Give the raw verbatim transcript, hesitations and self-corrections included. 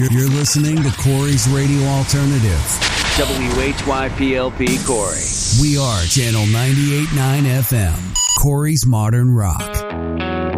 You're, you're listening to Corey's Radio Alternative. W H Y P L P Corey. We are Channel ninety-eight point nine F M, Corey's Modern Rock.